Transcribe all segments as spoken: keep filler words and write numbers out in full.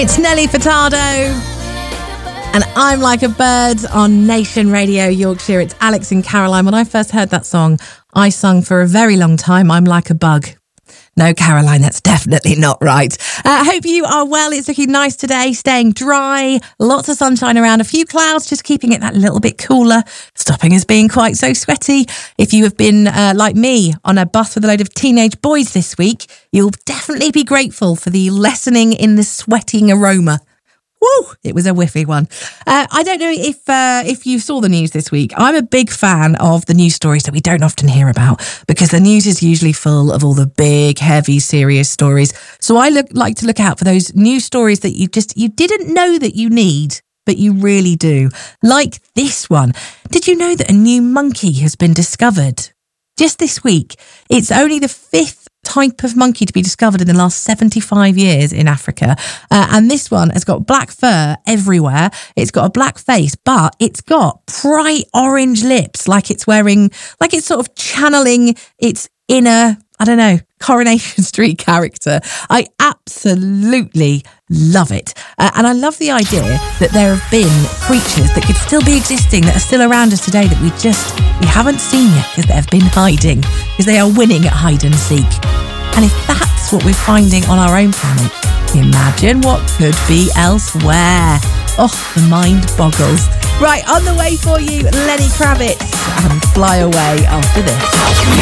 It's Nelly Furtado, and I'm Like a Bird on Nation Radio Yorkshire. It's Alex and Caroline. When I first heard that song, I sung for a very long time, I'm like a bug. No, Caroline, that's definitely not right. I uh, hope you are well. It's looking nice today, staying dry, lots of sunshine around, a few clouds, just keeping it that little bit cooler, stopping us being quite so sweaty. If you have been, uh, like me, on a bus with a load of teenage boys this week, you'll definitely be grateful for the lessening in the sweating aroma. Woo! It was a whiffy one. Uh, I don't know if uh, if you saw the news this week. I'm a big fan of the news stories that we don't often hear about because the news is usually full of all the big, heavy, serious stories. So I look like to look out for those news stories that you just you didn't know that you need, but you really do. Like this one. Did you know that a new monkey has been discovered? Just this week. It's only the fifth type of monkey to be discovered in the last seventy-five years in Africa. Uh, and this one has got black fur everywhere. It's got a black face, but it's got bright orange lips, like it's wearing, like it's sort of channeling its inner, I don't know, Coronation Street character. I absolutely love it. Uh, and I love the idea that there have been creatures that could still be existing, that are still around us today that we just, we haven't seen yet because they have been hiding, because they are winning at hide and seek. And if that's what we're finding on our own planet, imagine what could be elsewhere. Oh, the mind boggles. Right, on the way for you, Lenny Kravitz, and Fly Away after this.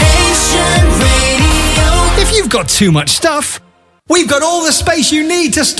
Nation Radio. If you've got too much stuff, we've got all the space you need to